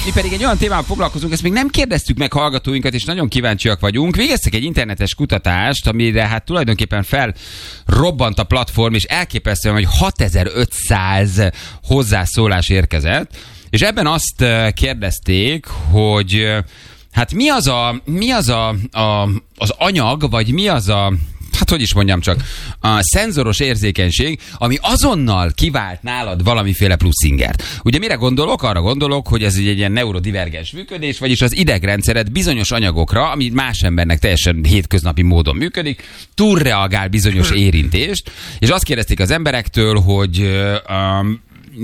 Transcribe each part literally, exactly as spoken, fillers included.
mi pedig egy olyan témával foglalkozunk, ezt még nem kérdeztük meg hallgatóinkat, és nagyon kíváncsiak vagyunk. Végeztek egy internetes kutatást, amire hát tulajdonképpen felrobbant a platform, és elképesztően, hogy hatezer-ötszáz hozzászólás érkezett, és ebben azt kérdezték, hogy hát mi az a, mi az a, a az anyag, vagy mi az a, hát hogy is mondjam csak, a szenzoros érzékenység, ami azonnal kivált nálad valamiféle plusz ingert. Ugye mire gondolok? Arra gondolok, hogy ez egy ilyen neurodivergens működés, vagyis az idegrendszeret bizonyos anyagokra, ami más embernek teljesen hétköznapi módon működik, túlreagál bizonyos érintést, és azt kérdezték az emberektől, hogy um,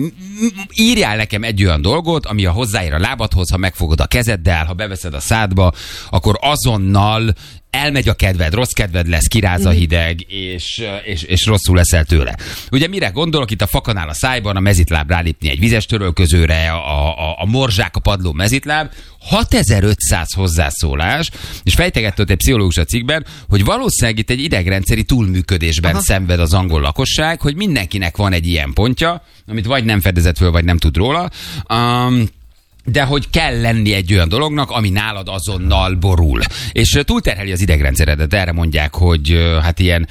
írjál nekem egy olyan dolgot, ami a hozzáér a lábadhoz, ha megfogod a kezeddel, ha beveszed a szádba, akkor azonnal elmegy a kedved, rossz kedved lesz, kiráz a hideg, és, és, és rosszul leszel tőle. Ugye mire gondolok? Itt a fakanál a szájban, a mezitláb rálépni egy vizes törölközőre, a, a, a morzsák a padló mezitláb, hatezer-ötszáz hozzászólás, és fejtegetett egy pszichológus a cikkben, hogy valószínűleg itt egy idegrendszeri túlműködésben Aha. szenved az angol lakosság, hogy mindenkinek van egy ilyen pontja, amit vagy nem fedezett föl, vagy nem tud róla, um, de hogy kell lenni egy olyan dolognak, ami nálad azonnal borul. És túlterheli az idegrendszeredet. Erre mondják, hogy hát ilyen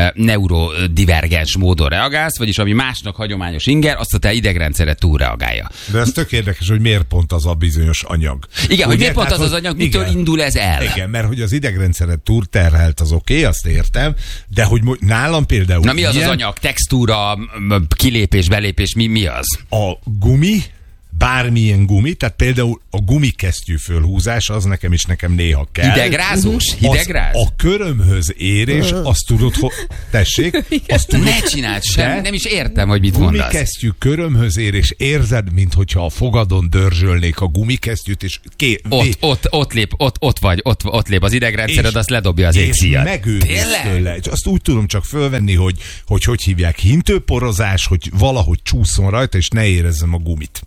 neurodivergens módon reagálsz, vagyis ami másnak hagyományos inger, azt a te idegrendszered túlreagálja. De ez tök érdekes, hogy miért pont az a bizonyos anyag. Igen, ugye, hogy miért pont az az anyag, mitől igen, indul ez el? Igen, mert hogy az idegrendszered túlterhelt, az oké, okay, azt értem, de hogy nálam például... Na mi az ilyen... az anyag? Textúra, kilépés, belépés, mi, mi az? A gumi, bármilyen gumi, tehát például a gumikesztyű fölhúzás, az nekem is nekem néha kell. Hidegrázós? Hidegráz? A körömhöz érés, azt tudod, ho- tessék, azt tudod, ne csináld semmi, nem is értem, hogy mit mondasz. Gumikesztyű körömhöz érés, érzed, minthogyha a fogadon dörzsölnék a gumikesztyűt, és ké... Ott, ott, ott lép, ott, ott vagy, ott, ott lép az idegrendszered, azt ledobja az égszíjat. És megőrülsz tőle. És azt úgy tudom csak fölvenni, hogy, hogy hogy hívják, hintőporozás, hogy valahogy csúszson rajta, és ne érezzem a gumit.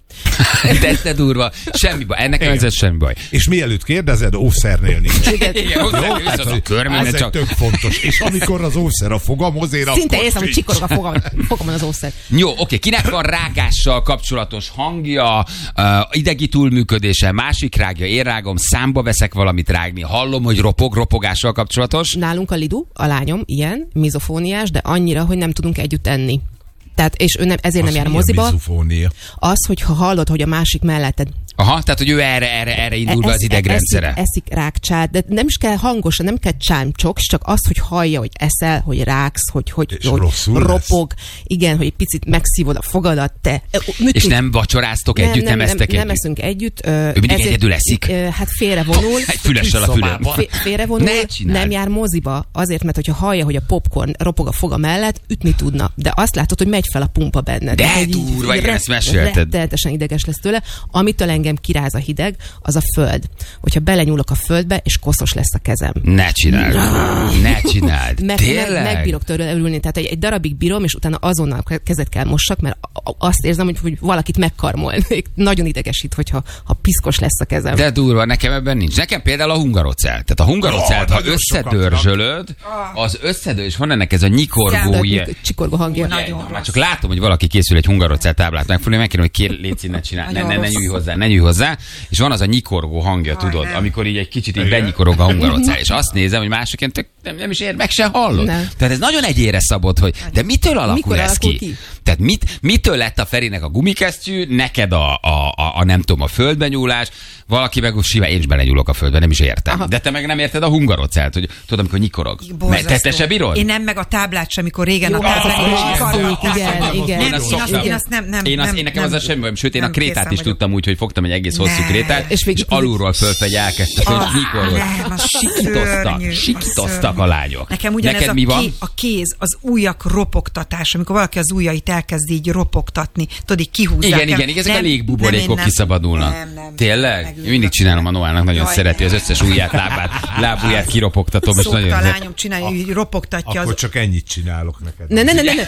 De ez durva. Semmi baj. Ennek nem ez semmi baj. És mielőtt kérdezed, óvszernél nincs. Igen, óvszer, a körmön, ez csak... tök fontos. És amikor az óvszer a fogamhoz ér, szinte akkor érzem, hogy csikorog a fogam, fogamon az óvszer. Jó, oké. Kinek van rágással kapcsolatos hangja, uh, idegi túlműködése, másik rágja, én rágom, számba veszek valamit rágni, hallom, hogy ropog, ropogással kapcsolatos? Nálunk a Lidu, a lányom, ilyen, mizofóniás, de annyira, hogy nem tudunk együtt enni. Tehát, és ő nem, ezért az nem jár a moziba. Mizofónia? Az, hogyha hallod, hogy a másik melletted... Aha, tehát, hogy ő erre, erre, erre indul be az idegrendszere. Eszik, eszik rákcsát, de nem is kell hangosan, nem kell csámcsok, csak az, hogy hallja, hogy eszel, hogy ráksz, hogy, hogy, hogy ropog. Lesz. Igen, hogy egy picit megszívod a fogadat, te. Mit és nem vacsoráztok együtt, nem, nem, nem esztek nem, együtt? Nem eszünk együtt. Ő mindig ezért, egyedül eszik? Hát félrevonul. Egy fülessel a fülem. Félrevonul, nem jár moziba, azért, mert hogyha hallja, hogy a popcorn ropog a foga mellett, ütni tudna. De azt látod, hogy megy fel a pumpa benne. De durva, igen, ezt mesélted. Rettenetesen ideges lesz tőle. Amitől engem kiráz a hideg, az a föld. Hogyha belenyúlok a földbe, és koszos lesz a kezem. Ne csináld. Ne csináld. Meg, meg, megbírok tőle örülni. Tehát egy, egy darabig bírom, és utána azonnal kezet kell mossak, mert azt érzem, hogy, hogy valakit megkarmolnék. Nagyon idegesít, hogyha ha piszkos lesz a kezem. De durva, nekem ebben nincs. Nekem például a hungarocell. Tehát a hungarocelt, oh, ha összedörzsölöd, az összedől, és van ennek ez a nyikorgó ilyen. Csikorgó hangja. Nagyon már csak látom, hogy valaki készül egy hungarocell táblát megfogni, megkérem, hogy kér, légy szín, ne csinálj, ne, ne, ne nyújj hozzá, ne nyújj hozzá, és van az a nyikorgó hangja, Aj, tudod, nem. amikor így egy kicsit így benyikorog a hungarocell, és azt nézem, hogy másokként tök, nem, nem is ér, meg se hallod. Nem. Tehát ez nagyon egyére szabott, hogy de mitől alakul Mikor ez ki? ki? Tehát mit, mitől lett a Ferinek a gumikesztyű, neked a, a, a, a nem tudom, a földben nyúlás, valaki meg simán én is belenyúlok a földbe, nem is értem. Aha. De te meg nem érted a hungarocelt, hogy tudod, amikor nyikorog. Te, te se bírod? Én nem, meg a táblát sem, amikor régen Jó, a táblát. Igen, igen. Én azt nem, nem. Én, az, én nekem az a semmi bajom, sőt én a krétát is tudtam úgy, hogy fogtam egy egész hosszú krétát, és, és alulról fölfelé elkezdtem, hogy nyikorog. Sikítoztak, sikítoztak a lányok. Nekem ugyanez a kéz, az ujjak ropogtatása, amikor valaki az ujjait elkezd így ropogtatni, tudod, így kihúzzák. Igen, igen, ezek a légbuborékok kiszabadulnak. Tényleg? Én mindig csinálom, a Noának nagyon Jaj, szereti az összes ujját, lábát, lábujját kiropogtatom. Szokta a lányom csinálni, hogy ropogtatja. Akkor csak ennyit csinálok neked. Ne, ne, ne, ne.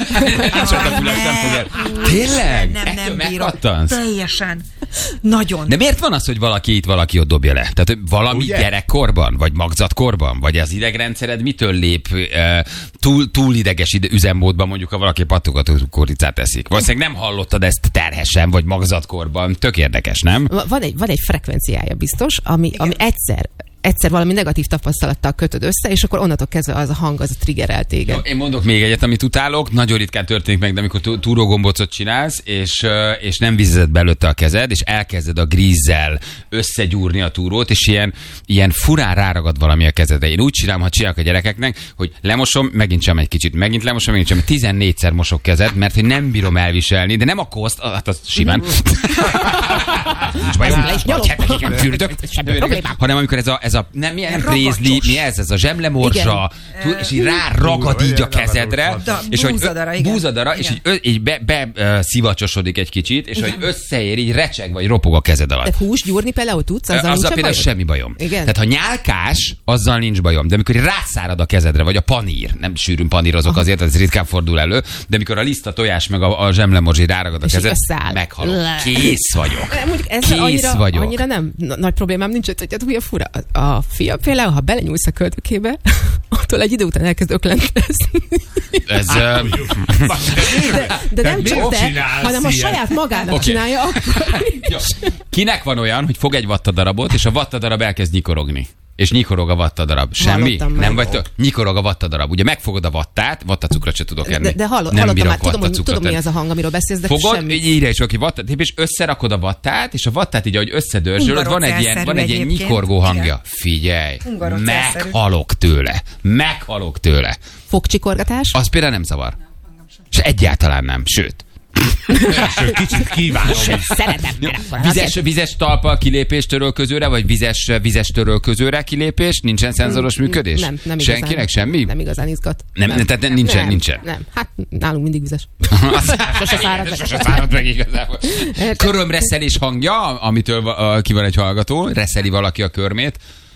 Tényleg? Nem, nem bírom. Teljesen. Nagyon. De miért van az, hogy valaki itt, valaki ott dobja le? Tehát valami Ugye? gyerekkorban, vagy magzatkorban, vagy az idegrendszered mitől lép uh, túl, túl ideges üzemmódban, mondjuk, ha valaki pattogató kuricát eszik? Valószínűleg nem hallottad ezt terhesen, vagy magzatkorban. Tök érdekes, nem? Van egy, van egy frekvenciája biztos, ami, ami egyszer egyszer valami negatív tapasztalattal kötöd össze, és akkor onnantól kezdve az a hang, az a triggerel téged. Jó, én mondok még egyet, amit utálok, nagyon ritkán történik meg, de amikor túrógombócot csinálsz, és, és nem vizezed belőtte a kezed, és elkezded a grízzel összegyúrni a túrót, és ilyen, ilyen furán ráragad valami a kezedre. Én úgy csinálom, ha csinálok a gyerekeknek, hogy lemosom, megint sem egy kicsit, megint lemosom, megint sem, tizennégyszer mosok kezed, mert hogy nem bírom elviselni, de nem a koszt, hát az simán. Nincs bajom, vagy hetekig nem fürdök, hanem amikor ez a, ez a nem, milyen prézli, mi ez, ez a zsemlemorzsa, tud, és így ráragad így a kezedre, da, és búzadara, hogy búzadara, és így, így be, be uh, szivacsosodik egy kicsit, és igen. hogy összeér, így recseg, vagy ropog a kezed alatt. Tehát hús gyúrni például tudsz, azzal, azzal például bajom? semmi bajom. Igen? Tehát ha nyálkás, azzal nincs bajom, de amikor rászárad a kezedre, vagy a panír, nem sűrűn panírozok aha. azért, ez ritkán fordul elő, de amikor a liszta tojás meg a, a zsemlemorzsi ráragad a és kezed, meghalok. Kész vagyok. Kész annyira, vagyok. Annyira nem nagy problémám nincs, hogy ugye fura. A fia például, ha belenyúlsz a köldökébe, attól egy idő után elkezd öklentezni. Ez... de, de nem csak te, hanem a saját magának okay. csinálja. Kinek van olyan, hogy fog egy vattadarabot, és a vattadarab elkezd nyikorogni? És nyikorog a vattadarab. Semmi? Nem vagy tök? Nyikorog a vattadarab. Ugye megfogod a vattát, vattacukrot se tudok enni. De, de hallott, nem hallottam már, tudom, tudom, tudom, mi az a hang, amiről beszélsz, de fogod, semmi. így írja is, aki vattát, és összerakod a vattát, és a vattát így, ahogy összedörzsölöd, van egy ilyen, van egy ilyen nyikorgó hangja. Igen. Figyelj, meghalok tőle. Meghalok tőle. Fogcsikorgatás? Az például nem zavar. És egyáltalán nem, sőt. Kicsit kívánom. Szeretem. Vizes, vizes talpal kilépés törölközőre, vagy vizes, vizes törölközőre kilépés? Nincsen szenzoros működés? Nem, nem igazán. Senkinek semmi? Nem igazán izgat. Nem, nem. Tehát nincsen, nem, nincsen. Nem, hát nálunk mindig vizes. Sose szárad meg. Sose szárad meg igazából. Körömreszelés hangja, amitől uh, ki van egy hallgató, reszeli valaki a körmét.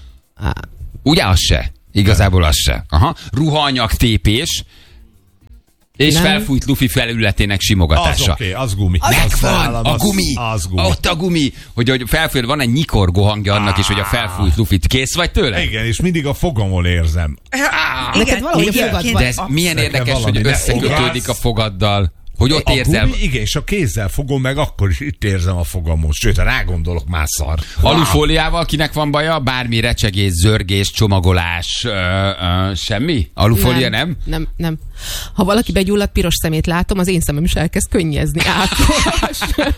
Ugye az se? Igazából az se. Aha. Ruhaanyag tépés. És nem. Felfújt lufi felületének simogatása. Az oké, okay, az gumi. Megvan, az a gumi. Az gumi. Ott a gumi. Hogy, hogy felfújt, van egy nyikorgó hangja annak is, hogy a felfújt lufit. Kész vagy tőle? Igen, és mindig a fogamon érzem. Neked valahogy a fogad De ez milyen érdekes, hogy összekötődik a fogaddal. Hogy ott érzem. Gumi, igen, és a kézzel fogom meg, akkor is itt érzem a fogamot. Sőt, ha rágondolok, már szar. Alufóliával kinek van baja? Bármi recsegés, zörgés, csomagolás, ö, ö, semmi? Alufólia nem? Nem, nem, nem. Ha valaki begyulladt piros szemét látom, az én szemem is elkezd könnyezni. Átkos.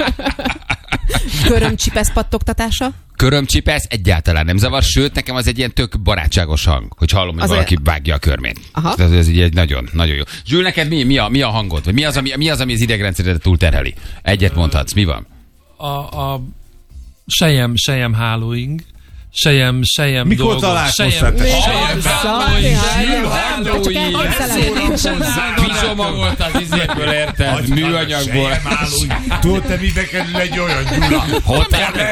Körömcsipesz pattogtatása? Körömcsipesz egyáltalán nem zavar, sőt, nekem az egy ilyen tök barátságos hang, hogy hallom, hogy az valaki olyan... vágja a körmét. Aha. Ez, ez egy nagyon, nagyon jó. Zsül, neked mi, mi, a, mi a hangod? Vagy mi az, ami, mi az, ami az idegrendszeredet túlterheli? Egyet mondhatsz, mi van? A, a sejem, sejem hálóing. Sejem, sejem Mikor dolgok. találkoztál? Sejem, sejem hálóing. Pizsoma volt az izéből, érted? Műanyagból. Tudod, te mi kerül egy olyan Gyula? Hogy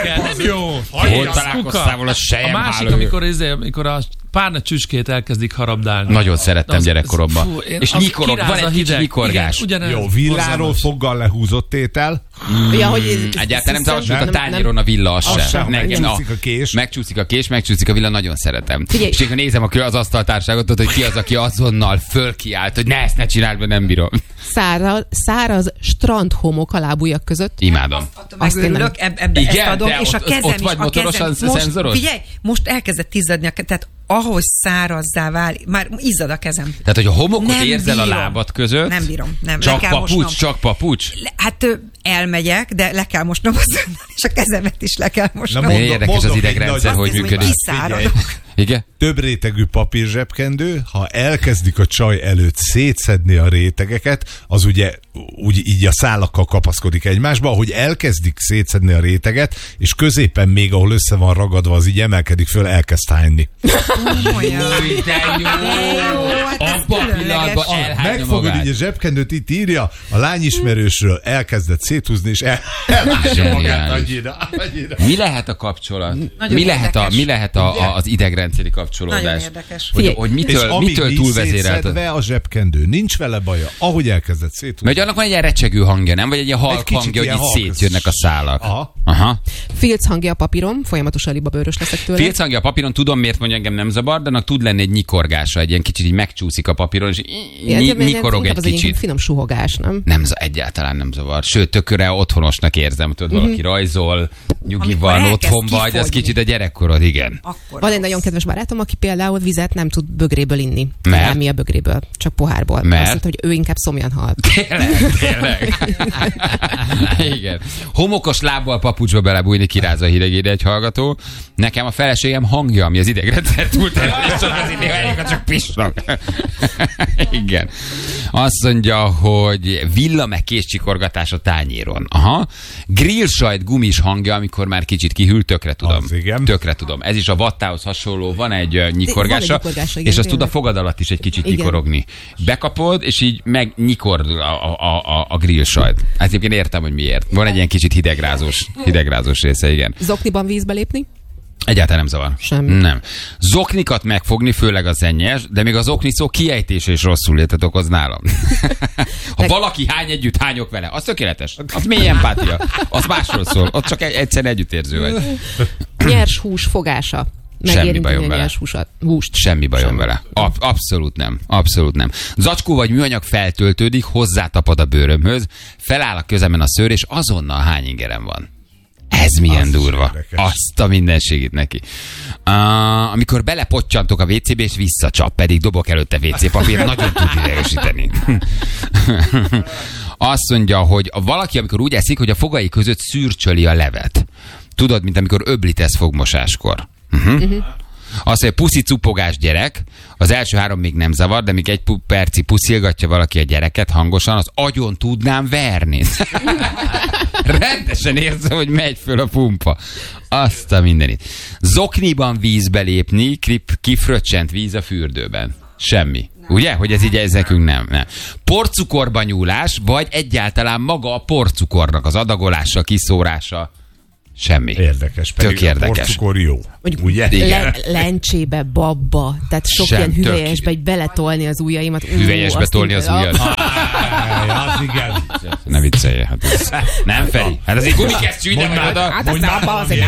találkoztál volna a sejem A másik, hálóing? amikor, izé, amikor a párna csücskét elkezdik harabdálni. Nagyon szerettem az, gyerekkoromban. Fú, és nyikorog, van egy kicsi nyikorgás. Igen, jó, villáról foggal lehúzott étel. Mm, ja, hogy egyáltalán nem zavarjuk a tányéron a villa, az, az sem. Megcsúszik a kés. Megcsúszik a kés, megcsúszik a villa, nagyon szeretem. Figyelj. És én nézem a, az asztaltárságot, hogy ki az, aki azonnal fölkiált, hogy ne ezt ne csináld, mert nem bírom. Száraz, száraz strandhomok a lábujjak között. Imádom. Azt megörülök, eb, ebbe igen, ezt adom, de és ott, a kezem ott is, vagy a motorosan kezem, most, szenzoros? figyelj, most elkezdett izzadni a kezem, tehát ahogy szárazzá válik, már izzad a kezem. Tehát, hogy a homokot nem érzel bírom. a lábad között. Nem bírom, nem. Csak le kell papucs, mosnom. csak papucs. Le, hát elmegyek, de le kell mosnom az és a kezemet is le kell mosnom. Na, mondok, érdekes mondok az idegrendszer, hogy működik. Igen? Több rétegű papírzsebkendő, ha elkezdik a csaj előtt szétszedni a rétegeket, az ugye úgy így a szálakkal kapaszkodik egymásba, ahogy elkezdik szétszedni a réteget, és középen még, ahol össze van ragadva, az így emelkedik föl, elkezd hányni. Új, de jó! A papillatba elhányja megfogod magát. így a zsebkendőt, itt írja, a lányismerősről elkezdett széthúzni, és el, elhányja magát annyira, annyira. Mi lehet a kapcsolat? Nagyon mi lehet, a, mi lehet a, a, az idegrendszeri kapcsolódás? Nagyon érdekes. Hogy, hogy mitől, mitől túlvezérelt? A zsebkendő, nincs vele baja, ahogy elkezdett széthúzni. Mert annak van egy ilyen recsegő hangja, nem? Vagy egy ilyen halk egy hangja, hogy ilyen itt halk, szétjönnek a szálak. Aha. Aha. Filc hangja a papíron, folyamatosan libabőrös leszek tőle. Filc hangja a papíron, tudom miért mondja, engem nem zavar, de annak tud lenni egy nyikorgása, egy ilyen kicsit így megcsúszik a papíron, és ny- nyikorog egy kicsit. Egy finom suhogás, nem? Nem, egyáltalán nem zavar. Sőt, tökre otthonosnak érzem, tudod, valaki rajzol, nyugi van, otthon vagy, az kicsit a gyerekkorod, igen. Akkor van egy nagyon kedves barátom, aki például vizet nem tud bögréből inni. Mert? Nem mi a bögréből, csak pohárból. Mert? Azt mondta, hogy ő inkább szomjan hal. Tényleg, tényleg. Igen. Homokos lábbal papucsba belebújni, kirázza a hidegére egy hallgató. Nekem a feleségem hangja, ami az idegrendszer túlterhelés, csak az ideg, csak pisnak. Igen. Azt mondja, hogy villa meg kézcsikorgatás a tányéron. Aha. Grill sajt gumis hangja, amikor már kicsit kihűl, tökre tudom. Tökre tudom. Ez is a vattához hasonló, van egy uh, nyikorgása, van egy nyikorgása, igen, és azt tud a fogad alatt is egy kicsit igen. nyikorogni. Bekapod, és így megnyikord a, a, a, a grill sajt. Hát egyébként értem, hogy miért. Van egy ilyen kicsit hidegrázós, hidegrázós része, igen. Zokniban vízbe lépni? Egyáltalán nem zavar. Semmi. Nem. Zoknikat megfogni, főleg a szennyes, de még az okni szó kiejtése is rosszul létet okoz nálam. Ha valaki hány együtt, hányok vele, az tökéletes. Az mély empátia. Az másról szól. Ott csak egyszer együttérző vagy. Nyers hús fogása. Semmi bajom vele. Húsat, húst. Semmi bajom Semmi. vele. Ab- abszolút nem. Abszolút nem. Zacskó vagy műanyag feltöltődik, hozzátapad a bőrömhöz, feláll a közemen a szőr, és azonnal hány ingerem van. Ez milyen az durva. Azt a mindenségét neki. Uh, amikor belepottyantok a vé cébe és visszacsap, pedig dobok előtte vé cé papír, nagyon tud idegesíteni. Azt mondja, hogy valaki, amikor úgy eszik, hogy a fogai között szürcsöli a levet. Tudod, mint amikor öblítesz fogmosáskor. Uh-huh. Uh-huh. Azt mondja, puszi cupogás gyerek, az első három még nem zavar, de még egy pu- perci puszilgatja valaki a gyereket hangosan, az agyon tudnám verni. Rendesen érzem, hogy megy föl a pumpa. Azt a mindenit. Zokniban vízbe lépni, kifröccsent víz a fürdőben. Semmi. Ugye? Hogy ez így ez nekünk nem. nem. Porcukorba nyúlás, vagy egyáltalán maga a porcukornak az adagolása, kiszórása. Semmi. Érdekes. Pedig tök érdekes. A porcukor jó. Ugye? Le- lencsébe, babba. Tehát sok Sem, ilyen hüvelyesbe, egy beletolni az ujjaimat. Hüvelyesbe tolni az ujjad. Az igen. Ne viccelje. Hát ez... Nem, Feri. Hát azért gumikesztyű ide vagy oda. Hát azt abba azért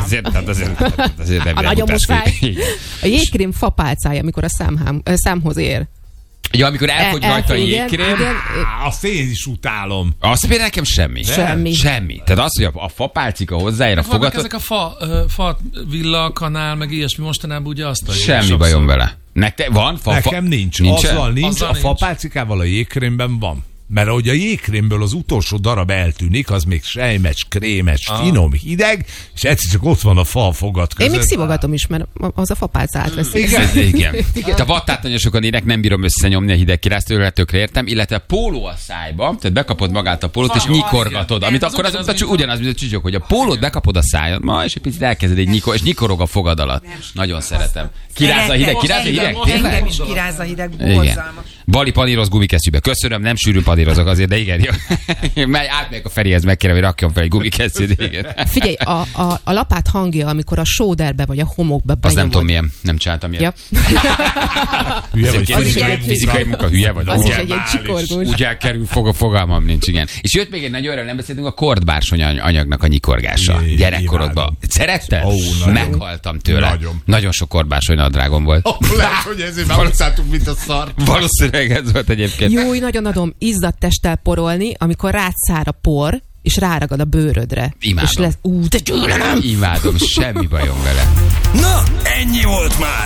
azért nem. A nagyon muszáj. A jégkrém fapálcája, amikor a számhám, számhoz ér. Ja, amikor elfogy el, rajta a jégkrém. Azt én is utálom. Azt például nekem semmi. Semmi. Semmi. Tehát az, hogy a, a fapálcika hozzáér a hát fogatot. Ezek a fa, uh, fa villa, kanál, meg ilyesmi mostanában ugye azt adja. Semmi bajom vele. Nektek van? Fa, Nekem nincs. Nincsen? Azzal nincs. Azzal a fapálcikával a jégkrémben van. Mert ahogy a jégkrémből az utolsó darab eltűnik, az még sejmes, krémes, ah. finom, hideg, és egyszer csak ott van a fa a fogad között. Én még szivogatom is, mert az a fapálca átveszik. Igen. Igen. Igen. A vattát nagyon sokan ének, nem bírom összenyomni a hideg királyt, tőle tökre értem, illetve póló a szájba, tehát bekapod magát a pólót, és nyikorgatod, amit akkor az, az, az ugyanaz, mint a csücsök, hogy a pólót bekapod a szájadba, és egy picit elkezded egy nyikor, és nyikorog a fogad alatt. Nagyon szeretem. Kiráz a hideg, kiráz a hideg? Engem is kiráz a hideg, borzalmas. Bali paníroz gumikesztyűbe. Köszönöm, nem sűrűn panírozok azért, de igen, jó. Megy, átmegyek a Ferihez, megkérem, hogy rakjon fel egy gumikesztyűt, igen. Figyelj, a, a, a lapát hangja, amikor a sóderbe vagy a homokba benyomod. Az nem tudom milyen, nem csináltam ilyen. Ja. Hülye vagy, fizikai, fizikai munka, hülye vagy. Az is egy ilyen csikorgós. Úgy elkerül, fog a fogalmam nincs, igen. És jött még egy nagy olyan, nem beszéltünk, a kordbársony anyagnak a nyikorgása. Jé, gyerekkorodban. Szeretted? Ó, meghaltam tőle. Nagyon. Nagyon sok kordbársony nadrágom volt. Oh, lehet, hogy ezért már utáltuk, mint a szar. Valószínűleg ez volt egyébként. Jó, nagyon adom izzadt testtel porolni, amikor rád szár a por, és ráragad a bőrödre. Imádom. És lesz, ú, te gyűlölöm! Imádom, semmi bajom vele. Na, ennyi volt már.